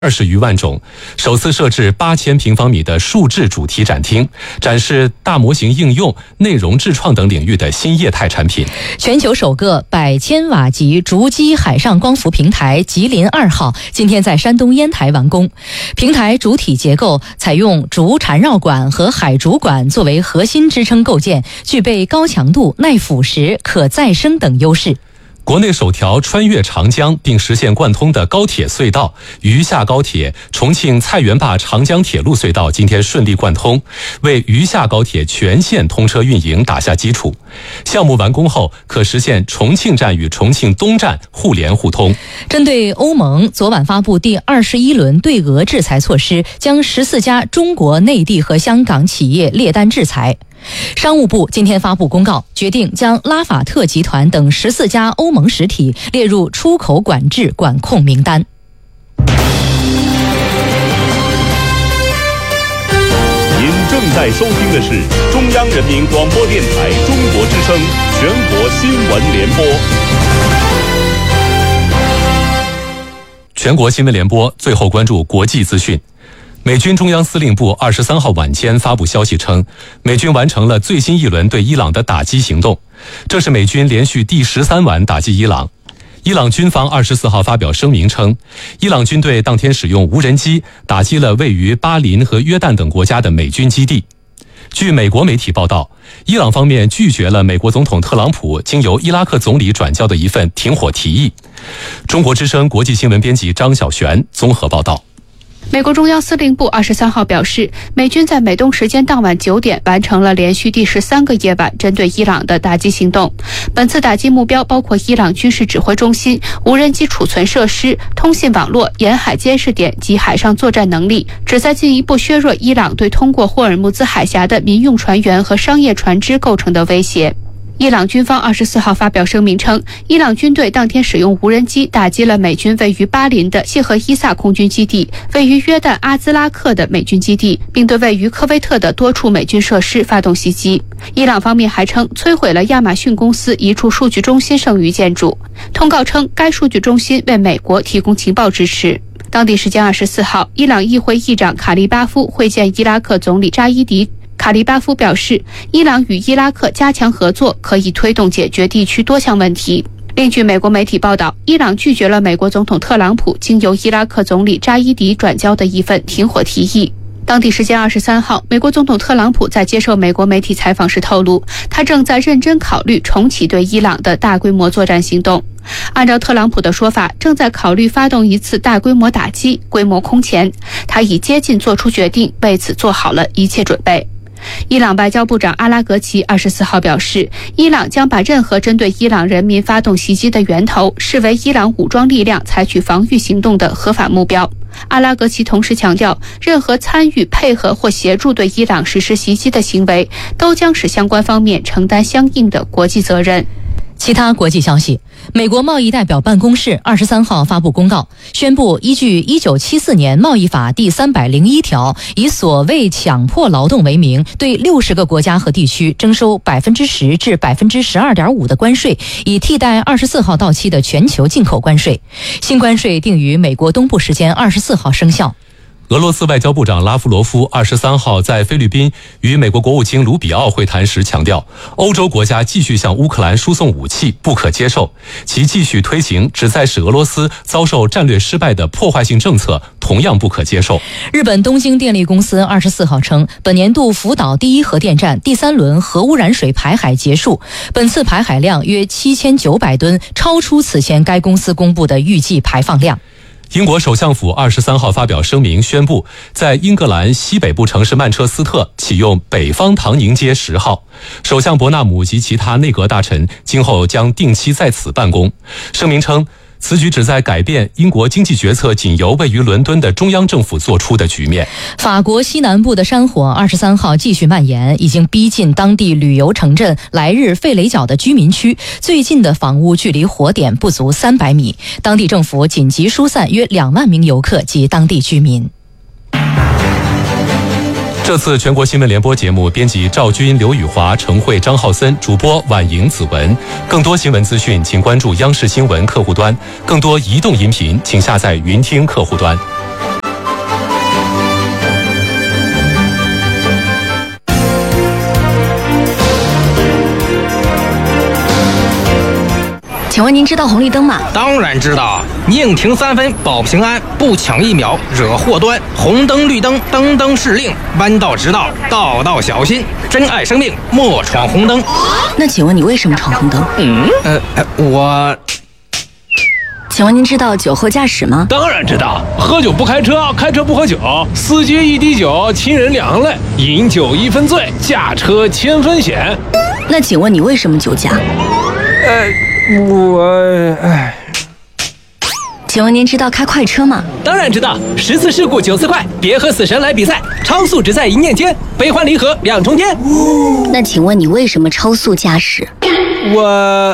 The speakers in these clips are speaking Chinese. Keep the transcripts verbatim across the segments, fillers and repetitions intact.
二十余万种，首次设置八千平方米的数智主题展厅，展示大模型应用、内容智创等领域的新业态产品。 全球首个百千瓦级逐基海上光伏平台吉林二号今天在山东烟台完工。平台主体结构采用竹缠绕管和海竹管作为核心支撑构建，具备高强度、耐腐蚀、可再生等优势。 国内首条穿越长江并实现贯通的高铁隧道渝下高铁重庆菜园坝长江铁路隧道今天顺利贯通，为渝下高铁全线通车运营打下基础。项目完工后，可实现重庆站与重庆东站互联互通。 针对欧盟昨晚发布第二十一轮对俄制裁措施，将十四家中国内地和香港企业列单制裁。商务部今天发布公告，决定将拉法特集团等十四家欧盟实体列入出口管制管控名单。 您正在收听的是中央人民广播电台中国之声全国新闻联播。 全国新闻联播，最后关注国际资讯。美军中央司令部二十三号晚间发布消息称，美军完成了最新一轮对伊朗的打击行动，这是美军连续第十三晚打击伊朗。伊朗军方二十四号发表声明称，伊朗军队当天使用无人机打击了位于巴林和约旦等国家的美军基地。据美国媒体报道，伊朗方面拒绝了美国总统特朗普经由伊拉克总理转交的一份停火提议。中国之声国际新闻编辑张小璇综合报道。 美国中央司令部二十三号表示，美军在美东时间当晚九点完成了连续第十三个夜晚针对伊朗的打击行动。本次打击目标包括伊朗军事指挥中心、无人机储存设施、通信网络、沿海监视点及海上作战能力，旨在进一步削弱伊朗对通过霍尔木兹海峡的民用船员和商业船只构成的威胁。伊朗军方二十四号发表声明称，伊朗军队当天使用无人机打击了美军位于巴林的谢赫伊萨空军基地、位于约旦阿兹拉克的美军基地，并对位于科威特的多处美军设施发动袭击。伊朗方面还称，摧毁了亚马逊公司一处数据中心剩余建筑。通告称，该数据中心为美国提供情报支持。当地时间二十四号，伊朗议会议长卡利巴夫会见伊拉克总理扎伊迪。卡利巴夫表示，伊朗与伊拉克加强合作，可以推动解决地区多项问题。另据美国媒体报道，伊朗拒绝了美国总统特朗普经由伊拉克总理扎伊迪转交的一份停火提议。当地时间二十三号，美国总统特朗普在接受美国媒体采访时透露，他正在认真考虑重启对伊朗的大规模作战行动。按照特朗普的说法，正在考虑发动一次大规模打击，规模空前。他已接近做出决定，为此做好了一切准备。伊朗外交部长阿拉格齐二十四号表示，伊朗将把任何针对伊朗人民发动袭击的源头视为伊朗武装力量采取防御行动的合法目标。阿拉格齐同时强调，任何参与、配合或协助对伊朗实施袭击的行为，都将使相关方面承担相应的国际责任。 其他国际消息，美国贸易代表办公室二十三号发布公告，宣布依据一九七四年贸易法第三百零一条，以所谓强迫劳动为名，对六十个国家和地区征收百分之十至百分之十二点五的关税，以替代二十四号到期的全球进口关税。新关税定于美国东部时间二十四号生效。 俄罗斯外交部长拉夫罗夫二十三号在菲律宾与美国国务卿卢比奥会谈时强调，欧洲国家继续向乌克兰输送武器不可接受，其继续推行旨在使俄罗斯遭受战略失败的破坏性政策同样不可接受。 日本东京电力公司二十四号称，本年度福岛第一核电站第三轮核污染水排海结束，本次排海量约七千九百吨，超出此前该公司公布的预计排放量。 英国首相府二十三号发表声明，宣布在英格兰西北部城市曼彻斯特启用北方唐宁街十号，首相伯纳姆及其他内阁大臣今后将定期在此办公。声明称，此举旨在改变英国经济决策仅由位于伦敦的中央政府做出的局面。 法国西南部的山火二十三号继续蔓延，已经逼近当地旅游城镇莱日费雷角的居民区，最近的房屋距离火点不足三百米，当地政府紧急疏散约两万名游客及当地居民。 这次全国新闻联播节目，编辑赵军、刘宇华、程慧、张浩森，主播婉莹、子文。更多新闻资讯，请关注央视新闻客户端；更多移动音频，请下载云听客户端。 请问您知道红绿灯吗？ 当然知道，宁停三分保平安，不抢一秒惹祸端。红灯绿灯灯灯是令，弯道直道道道小心。珍爱生命，莫闯红灯。 那请问你为什么闯红灯？ 嗯，呃，呃我。 请问您知道酒后驾驶吗？ 当然知道，喝酒不开车，开车不喝酒，司机一滴酒，亲人凉泪，饮酒一分醉，驾车千分险。 那请问你为什么酒驾？ 呃。我哎， 请问您知道开快车吗？ 当然知道，十次事故九次快，别和死神来比赛，超速只在一念间，悲欢离合两重天。 那请问你为什么超速驾驶？ 我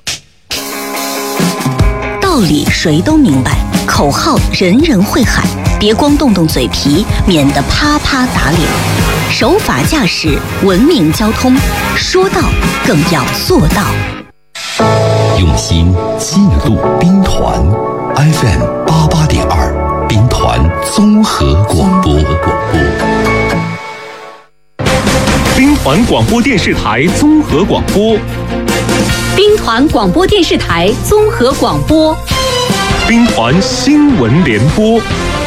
道理谁都明白，口号人人会喊，别光动动嘴皮，免得啪啪打脸。守法驾驶，文明交通，说到更要做到。 用心记录兵团 F M 八八点二，兵团综合广播。 兵团广播电视台综合广播。 兵团广播电视台综合广播。 兵团新闻联播。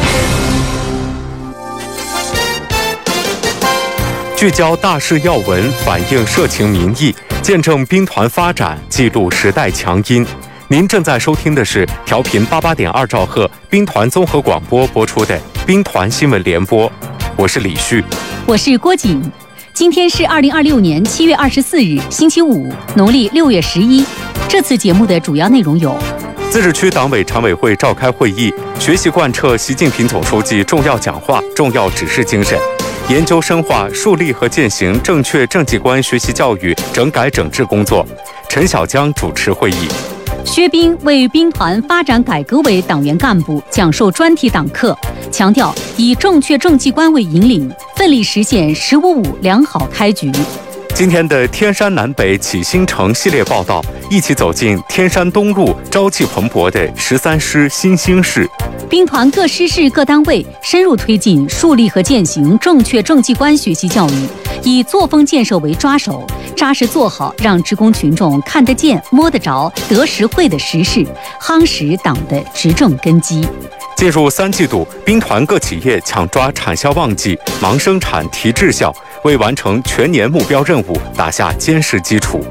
聚焦大事要闻，反映社情民意，见证兵团发展，记录时代强音。您正在收听的是调频八八点二兆赫兵团综合广播播出的兵团新闻联播，我是李旭， 我是郭瑾。今天是二零二六年七月二十四日，星期五，农历六月十一。这次节目的主要内容有： 自治区党委常委会召开会议，学习贯彻习近平总书记重要讲话、重要指示精神。研究深化树立和践行正确政绩观学习教育整改整治工作，陈小江主持会议。 薛斌为兵团发展改革委党员干部讲授专题党课，强调以正确政绩观为引领，奋力实现“十五五”良好开局。 今天的天山南北启新城系列报道，一起走进天山东路朝气蓬勃的十三师新兴市。 兵团各师室各单位深入推进树立和践行正确政绩观学习教育，以作风建设为抓手，扎实做好让职工群众看得见、摸得着、得实惠的实事，夯实党的执政根基。 进入三季度，兵团各企业抢抓产销旺季，忙生产提质效，为完成全年目标任务打下坚实基础。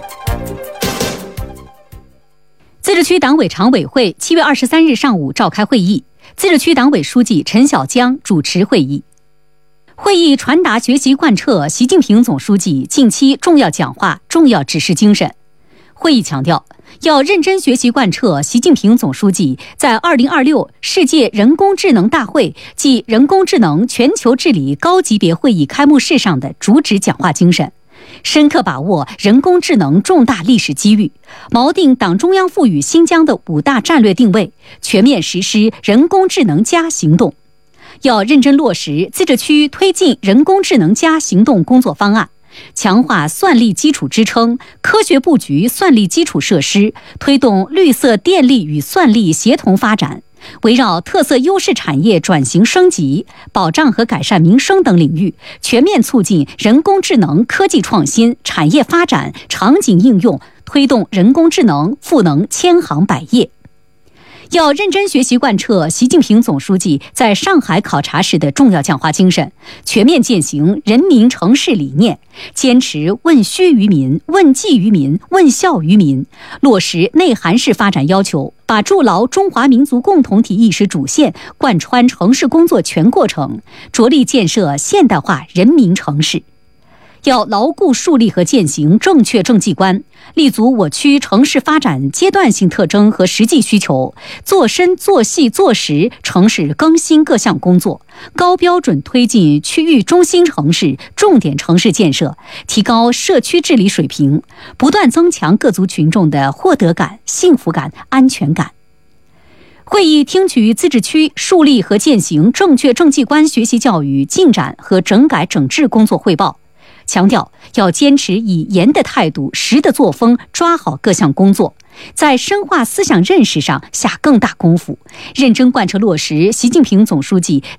自治区党委常委会七月二十三日上午召开会议，自治区党委书记陈小江主持会议。会议传达学习贯彻习近平总书记近期重要讲话、重要指示精神。会议强调，要认真学习贯彻习近平总书记在二零二六世界人工智能大会暨人工智能全球治理高级别会议开幕式上的主旨讲话精神，深刻把握人工智能重大历史机遇，锚定党中央赋予新疆的五大战略定位，全面实施人工智能加行动。要认真落实自治区推进人工智能加行动工作方案，强化算力基础支撑，科学布局算力基础设施，推动绿色电力与算力协同发展，围绕特色优势产业转型升级、保障和改善民生等领域，全面促进人工智能科技创新、产业发展、场景应用，推动人工智能赋能千行百业。要认真学习贯彻习近平总书记在上海考察时的重要讲话精神，全面践行人民城市理念，坚持问需于民、问计于民、问效于民，落实内涵式发展要求，把筑牢中华民族共同体意识主线贯穿城市工作全过程，着力建设现代化人民城市。要牢固树立和践行正确政绩观，立足我区城市发展阶段性特征和实际需求，做深做细做实城市更新各项工作，高标准推进区域中心城市、重点城市建设，提高社区治理水平，不断增强各族群众的获得感、幸福感、安全感。 会议听取自治区树立和践行正确政绩观学习教育进展和整改整治工作汇报，强调要坚持以严的态度、实的作风抓好各项工作，在深化思想认识上下更大功夫，认真贯彻落实习近平总书记